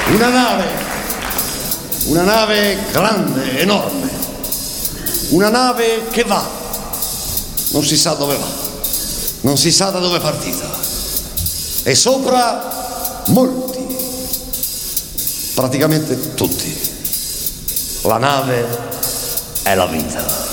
Una nave grande, enorme, una nave che va, non si sa dove va, non si sa da dove è partita, e sopra molti, praticamente tutti. La nave è la vita.